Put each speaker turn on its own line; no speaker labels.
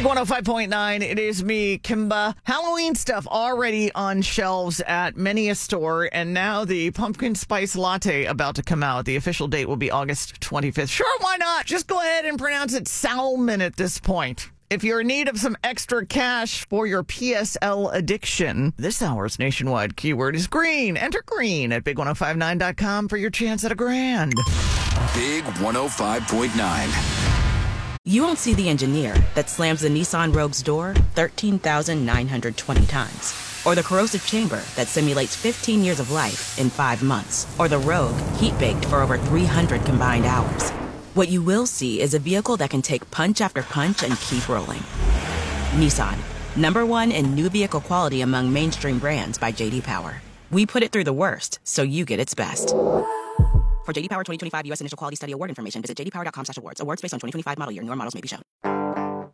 Big 105.9. It is me, Kimba. Halloween stuff already on shelves at many a store, and now the pumpkin spice latte about to come out. The official date will be August 25th. Sure, why not? Just go ahead and pronounce it Salmon at this point. If you're in need of some extra cash for your PSL addiction, this hour's nationwide keyword is green. Enter green at big1059.com for your chance at $1,000.
Big 105.9.
You won't see the engineer that slams the Nissan Rogue's door 13,920 times. Or the corrosive chamber that simulates 15 years of life in 5 months. Or the Rogue heat-baked for over 300 combined hours. What you will see is a vehicle that can take punch after punch and keep rolling. Nissan, #1 in new vehicle quality among mainstream brands by J.D. Power. We put it through the worst, so you get its best. For J.D. Power 2025 U.S. Initial Quality Study Award information, visit jdpower.com/awards. Awards based on 2025 model year. Newer models may be shown.